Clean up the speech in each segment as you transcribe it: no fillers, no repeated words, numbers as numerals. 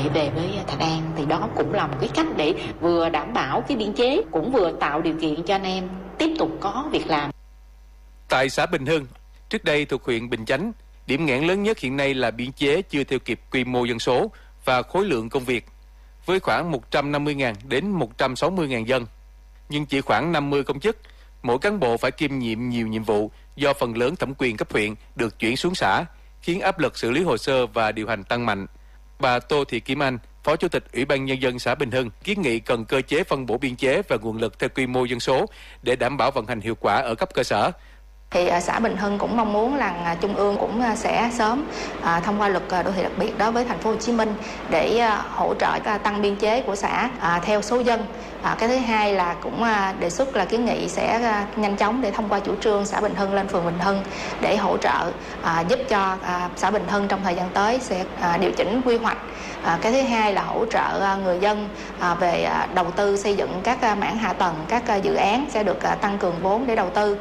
nghệ về với Thạch An, thì đó cũng là một cái cách để vừa đảm bảo cái biên chế, cũng vừa tạo điều kiện cho anh em tiếp tục có việc làm. Tại xã Bình Hưng, trước đây thuộc huyện Bình Chánh, điểm nghẽn lớn nhất hiện nay là biên chế chưa theo kịp quy mô dân số và khối lượng công việc, với khoảng 150.000 đến 160.000 dân. Nhưng chỉ khoảng 50 công chức, mỗi cán bộ phải kiêm nhiệm nhiều nhiệm vụ do phần lớn thẩm quyền cấp huyện được chuyển xuống xã, khiến áp lực xử lý hồ sơ và điều hành tăng mạnh. Bà Tô Thị Kim Anh, Phó Chủ tịch Ủy ban Nhân dân xã Bình Hưng, kiến nghị cần cơ chế phân bổ biên chế và nguồn lực theo quy mô dân số để đảm bảo vận hành hiệu quả ở cấp cơ sở. Thì xã Bình Hưng cũng mong muốn là Trung ương cũng sẽ sớm thông qua luật đô thị đặc biệt đối với thành phố Hồ Chí Minh để hỗ trợ tăng biên chế của xã theo số dân. Cái thứ hai là cũng đề xuất là kiến nghị sẽ nhanh chóng để thông qua chủ trương xã Bình Hưng lên phường Bình Hưng để hỗ trợ giúp cho xã Bình Hưng trong thời gian tới sẽ điều chỉnh quy hoạch. Cái thứ hai là hỗ trợ người dân về đầu tư xây dựng các mảng hạ tầng, các dự án sẽ được tăng cường vốn để đầu tư.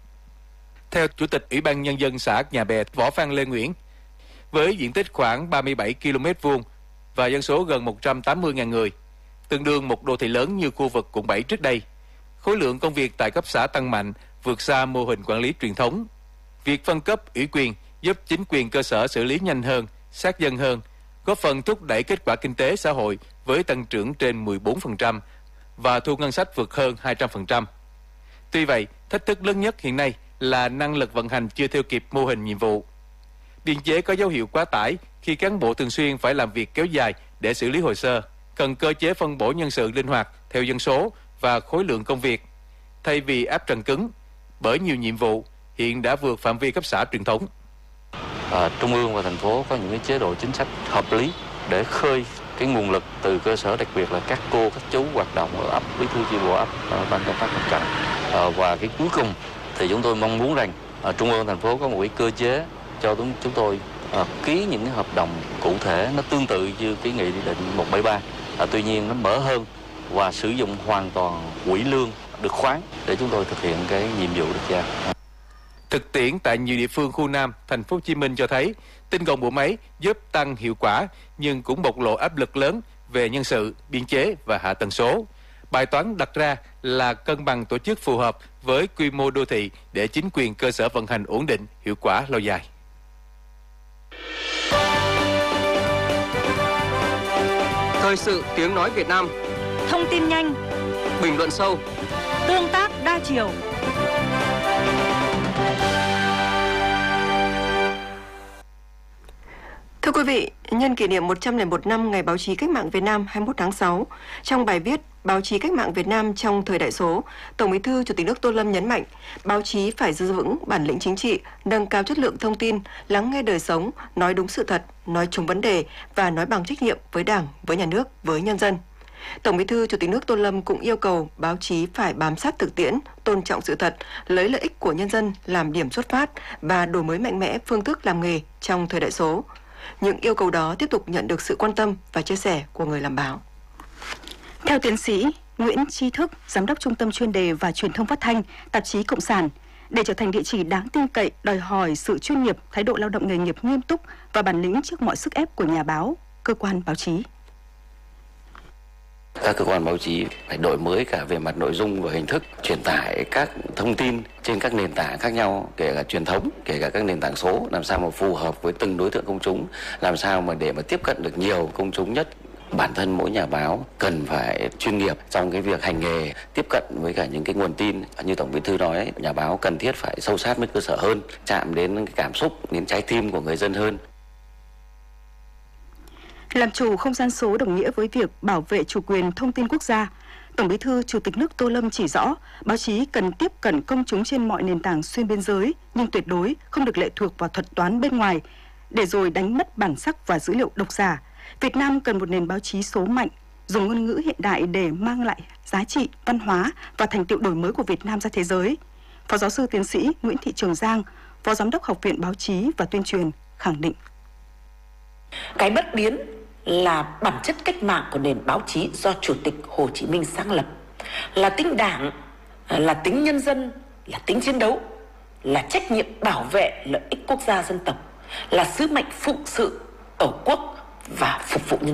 Theo Chủ tịch Ủy ban Nhân dân xã Nhà Bè Võ Phan Lê Nguyễn, với diện tích khoảng 37 km² và dân số gần 180.000 người, tương đương một đô thị lớn như khu vực quận 7 trước đây, khối lượng công việc tại cấp xã tăng mạnh, vượt xa mô hình quản lý truyền thống. Việc phân cấp ủy quyền giúp chính quyền cơ sở xử lý nhanh hơn, sát dân hơn, góp phần thúc đẩy kết quả kinh tế xã hội với tăng trưởng trên 14% và thu ngân sách vượt hơn 200%. Tuy vậy, thách thức lớn nhất hiện nay là năng lực vận hành chưa theo kịp mô hình nhiệm vụ. Biên chế có dấu hiệu quá tải khi cán bộ thường xuyên phải làm việc kéo dài để xử lý hồ sơ, cần cơ chế phân bổ nhân sự linh hoạt theo dân số và khối lượng công việc, thay vì áp trần cứng, bởi nhiều nhiệm vụ hiện đã vượt phạm vi cấp xã truyền thống. Trung ương và thành phố có những cái chế độ chính sách hợp lý để khơi cái nguồn lực từ cơ sở, đặc biệt là các cô, các chú hoạt động ở ấp, bí thư chi bộ ấp, ban công tác mặt trận. Và cái cuối cùng thì chúng tôi mong muốn rằng Trung ương thành phố có một cái cơ chế cho chúng tôi ký những cái hợp đồng cụ thể nó tương tự như cái nghị định 173, tuy nhiên nó mở hơn và sử dụng hoàn toàn quỹ lương được khoán để chúng tôi thực hiện cái nhiệm vụ được giao. Thực tiễn tại nhiều địa phương khu Nam, thành phố Hồ Chí Minh cho thấy tinh gọn bộ máy giúp tăng hiệu quả nhưng cũng bộc lộ áp lực lớn về nhân sự, biên chế và hạ tầng số. Bài toán đặt ra là cân bằng tổ chức phù hợp với quy mô đô thị để chính quyền cơ sở vận hành ổn định, hiệu quả lâu dài. Thời sự tiếng nói Việt Nam. Thông tin nhanh, bình luận sâu, tương tác đa chiều. Thưa quý vị, nhân kỷ niệm 101 năm Ngày Báo chí Cách mạng Việt Nam 21 tháng 6, trong bài viết Báo chí Cách mạng Việt Nam trong thời đại số, Tổng Bí thư Chủ tịch nước Tô Lâm nhấn mạnh, báo chí phải giữ vững bản lĩnh chính trị, nâng cao chất lượng thông tin, lắng nghe đời sống, nói đúng sự thật, nói trúng vấn đề và nói bằng trách nhiệm với Đảng, với nhà nước, với nhân dân. Tổng Bí thư Chủ tịch nước Tô Lâm cũng yêu cầu báo chí phải bám sát thực tiễn, tôn trọng sự thật, lấy lợi ích của nhân dân làm điểm xuất phát và đổi mới mạnh mẽ phương thức làm nghề trong thời đại số. Những yêu cầu đó tiếp tục nhận được sự quan tâm và chia sẻ của người làm báo. Theo tiến sĩ Nguyễn Tri Thức, Giám đốc Trung tâm Chuyên đề và Truyền thông Phát thanh, Tạp chí Cộng sản, để trở thành địa chỉ đáng tin cậy, đòi hỏi sự chuyên nghiệp, thái độ lao động nghề nghiệp nghiêm túc và bản lĩnh trước mọi sức ép của nhà báo, cơ quan báo chí. Các cơ quan báo chí phải đổi mới cả về mặt nội dung và hình thức, truyền tải các thông tin trên các nền tảng khác nhau, kể cả truyền thống, kể cả các nền tảng số, làm sao mà phù hợp với từng đối tượng công chúng, làm sao mà để mà tiếp cận được nhiều công chúng nhất. Bản thân mỗi nhà báo cần phải chuyên nghiệp trong cái việc hành nghề, tiếp cận với cả những cái nguồn tin. Như Tổng Bí thư nói, nhà báo cần thiết phải sâu sát với cơ sở hơn, chạm đến cái cảm xúc, đến trái tim của người dân hơn. Làm chủ không gian số đồng nghĩa với việc bảo vệ chủ quyền thông tin quốc gia. Tổng Bí thư Chủ tịch nước Tô Lâm chỉ rõ, báo chí cần tiếp cận công chúng trên mọi nền tảng xuyên biên giới, nhưng tuyệt đối không được lệ thuộc vào thuật toán bên ngoài, để rồi đánh mất bản sắc và dữ liệu độc giả. Việt Nam cần một nền báo chí số mạnh, dùng ngôn ngữ hiện đại để mang lại giá trị, văn hóa và thành tựu đổi mới của Việt Nam ra thế giới. Phó giáo sư tiến sĩ Nguyễn Thị Trường Giang, Phó Giám đốc Học viện Báo chí và Tuyên truyền khẳng định. Cái bất biến là bản chất cách mạng của nền báo chí do Chủ tịch Hồ Chí Minh sáng lập, là tính đảng, là tính nhân dân, là tính chiến đấu, là trách nhiệm bảo vệ lợi ích quốc gia dân tộc, là sứ mệnh phụng sự Tổ quốc và phục vụ nhân dân.